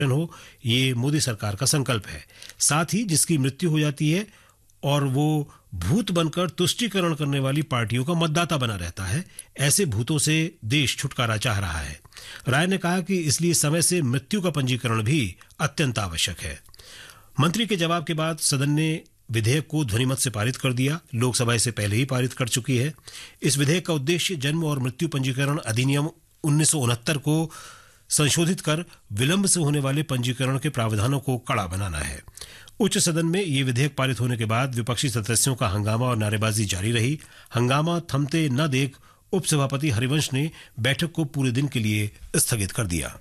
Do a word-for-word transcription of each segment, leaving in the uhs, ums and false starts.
हो, ये मोदी सरकार का संकल्प है। साथ ही जिसकी मृत्यु हो जाती है और वो भूत बनकर तुष्टीकरण करने वाली पार्टियों का मतदाता बना रहता है, ऐसे भूतों से देश छुटकारा चाह रहा है। राय ने कहा कि इसलिए समय से मृत्यु का पंजीकरण भी अत्यंत आवश्यक है। मंत्री के जवाब के बाद सदन ने विधेयक को ध्वनिमत से पारित कर दिया। लोकसभा इसे पहले ही पारित कर चुकी है। इस विधेयक का उद्देश्य जन्म और मृत्यु पंजीकरण अधिनियम उन्नीस सौ उनहत्तर को संशोधित कर विलंब से होने वाले पंजीकरण के प्रावधानों को कड़ा बनाना है। उच्च सदन में ये विधेयक पारित होने के बाद विपक्षी सदस्यों का हंगामा और नारेबाजी जारी रही। हंगामा थमते न देख उपसभापति हरिवंश ने बैठक को पूरे दिन के लिए स्थगित कर दिया।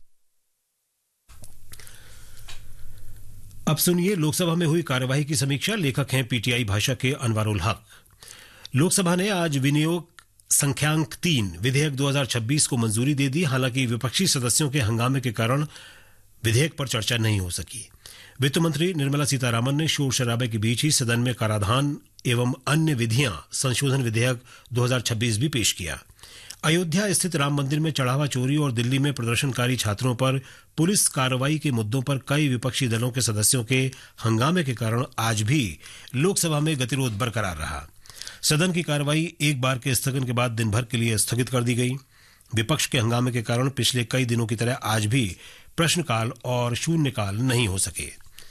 अब सुनिए लोकसभा में हुई कार्यवाही की समीक्षा। लेखक हैं पीटीआई भाषा के अनवारुल हक। लोकसभा ने आज विनियोग संख्यांक तीन विधेयक दो हज़ार छब्बीस को मंजूरी दे दी। हालांकि विपक्षी सदस्यों के हंगामे के कारण विधेयक पर चर्चा नहीं हो सकी। वित्त मंत्री निर्मला सीतारामन ने शोर शराबे के बीच ही सदन में कराधान एवं अन्य विधियां संशोधन विधेयक दो हज़ार छब्बीस भी पेश किया। अयोध्या स्थित राम मंदिर में चढ़ावा चोरी और दिल्ली में प्रदर्शनकारी छात्रों पर पुलिस कार्रवाई के मुद्दों पर कई विपक्षी दलों के सदस्यों के हंगामे के कारण आज भी लोकसभा में गतिरोध बरकरार रहा। सदन की कार्रवाई एक बार के स्थगन के बाद दिन भर के लिए स्थगित कर दी गई। विपक्ष के हंगामे के कारण पिछले कई दिनों की तरह आज भी प्रश्नकाल और शून्यकाल नहीं हो सके।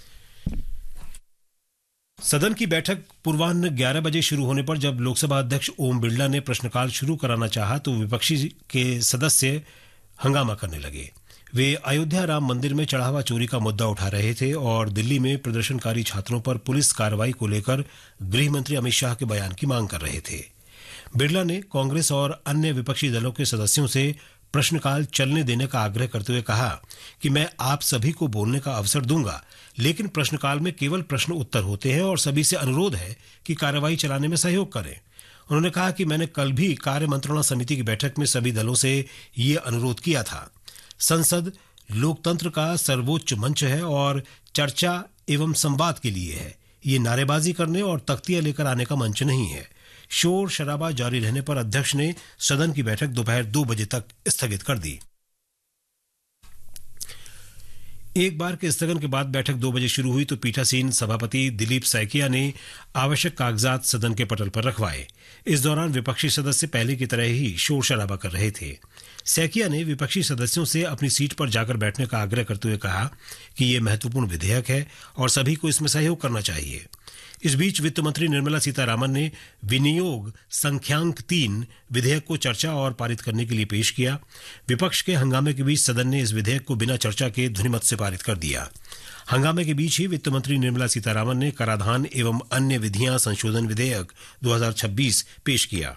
सदन की बैठक पूर्वाह्न ग्यारह बजे शुरू होने पर जब लोकसभा अध्यक्ष ओम बिरला ने प्रश्नकाल शुरू कराना चाहा तो विपक्षी के सदस्य हंगामा करने लगे। वे अयोध्या राम मंदिर में चढ़ावा चोरी का मुद्दा उठा रहे थे और दिल्ली में प्रदर्शनकारी छात्रों पर पुलिस कार्रवाई को लेकर गृह मंत्री अमित शाह के बयान की मांग कर रहे थे। बिरला ने कांग्रेस और अन्य विपक्षी दलों के सदस्यों से प्रश्नकाल चलने देने का आग्रह करते हुए कहा कि मैं आप सभी को बोलने का अवसर दूंगा, लेकिन प्रश्नकाल में केवल प्रश्न उत्तर होते हैं और सभी से अनुरोध है कि कार्रवाई चलाने में सहयोग करें। उन्होंने कहा कि मैंने कल भी कार्य मंत्रणा समिति की बैठक में सभी दलों से ये अनुरोध किया था। संसद लोकतंत्र का सर्वोच्च मंच है और चर्चा एवं संवाद के लिए है। ये नारेबाजी करने और तख्तियां लेकर आने का मंच नहीं है। शोर शराबा जारी रहने पर अध्यक्ष ने सदन की बैठक दोपहर दो बजे तक स्थगित कर दी। एक बार के स्थगन के बाद बैठक दो बजे शुरू हुई तो पीठासीन सभापति दिलीप सैकिया ने आवश्यक कागजात सदन के पटल पर रखवाए। इस दौरान विपक्षी सदस्य पहले की तरह ही शोर शराबा कर रहे थे। सैकिया ने विपक्षी सदस्यों से अपनी सीट पर जाकर बैठने का आग्रह करते हुए कहा कि यह महत्वपूर्ण विधेयक है और सभी को इसमें सहयोग करना चाहिए। इस बीच वित्त मंत्री निर्मला सीतारामन ने विनियोग संख्यांक तीन विधेयक को चर्चा और पारित करने के लिए पेश किया। विपक्ष के हंगामे के बीच सदन ने इस विधेयक को बिना चर्चा के ध्वनिमत से पारित कर दिया। हंगामे के बीच ही वित्त मंत्री निर्मला सीतारामन ने कराधान एवं अन्य विधियां संशोधन विधेयक दो हज़ार छब्बीस पेश किया।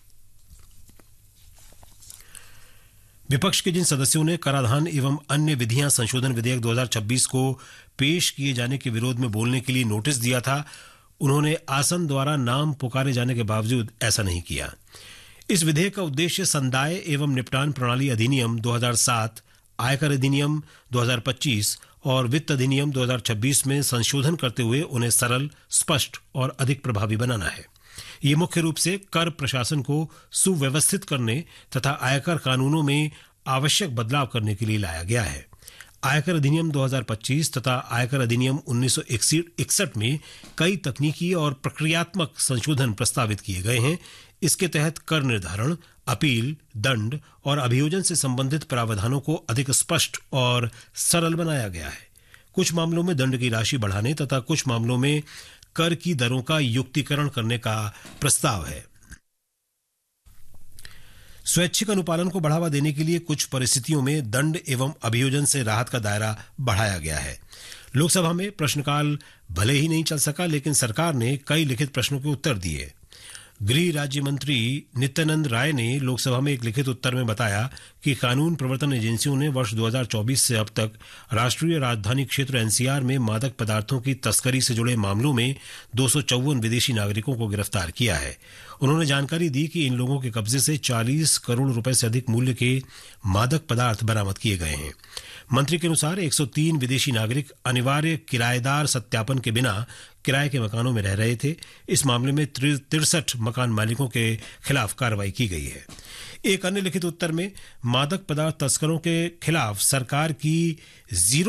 विपक्ष के जिन सदस्यों ने कराधान एवं अन्य विधियां संशोधन विधेयक दो हज़ार छब्बीस को पेश किए जाने के विरोध में बोलने के लिए नोटिस दिया था, उन्होंने आसन द्वारा नाम पुकारे जाने के बावजूद ऐसा नहीं किया। इस विधेयक का उद्देश्य संदाय एवं निपटान प्रणाली अधिनियम दो हज़ार सात, आयकर अधिनियम दो हज़ार पच्चीस और वित्त अधिनियम दो हज़ार छब्बीस में संशोधन करते हुए उन्हें सरल, स्पष्ट और अधिक प्रभावी बनाना है। ये मुख्य रूप से कर प्रशासन को सुव्यवस्थित करने तथा आयकर कानूनों में आवश्यक बदलाव करने के लिए लाया गया है। आयकर अधिनियम दो हज़ार पच्चीस तथा आयकर अधिनियम उन्नीस सौ इकसठ में कई तकनीकी और प्रक्रियात्मक संशोधन प्रस्तावित किए गए हैं। इसके तहत कर निर्धारण, अपील, दंड और अभियोजन से संबंधित प्रावधानों को अधिक स्पष्ट और सरल बनाया गया है। कुछ मामलों में दंड की राशि बढ़ाने तथा कुछ मामलों में कर की दरों का युक्तिकरण करने का प्रस्ताव है। स्वैच्छिक अनुपालन को बढ़ावा देने के लिए कुछ परिस्थितियों में दंड एवं अभियोजन से राहत का दायरा बढ़ाया गया है। लोकसभा में प्रश्नकाल भले ही नहीं चल सका, लेकिन सरकार ने कई लिखित प्रश्नों के उत्तर दिए। गृह राज्य मंत्री नित्यानंद राय ने लोकसभा में एक लिखित उत्तर में बताया कि कानून प्रवर्तन एजेंसियों ने वर्ष दो हज़ार चौबीस से अब तक राष्ट्रीय राजधानी क्षेत्र एनसीआर में मादक पदार्थों की तस्करी से जुड़े मामलों में दो सौ चौवन विदेशी नागरिकों को गिरफ्तार किया है। उन्होंने जानकारी दी कि इन लोगों के कब्जे से चालीस करोड़ रुपए से अधिक मूल्य के मादक पदार्थ बरामद किए गए हैं। मंत्री के अनुसार एक सौ तीन विदेशी नागरिक अनिवार्य किराएदार सत्यापन के बिना किराए के मकानों में रह रहे थे। इस मामले में तिरसठ मकान मालिकों के खिलाफ कार्रवाई की गई है। एक अन्य लिखित उत्तर में मादक पदार्थ तस्करों के खिलाफ सरकार की जीरो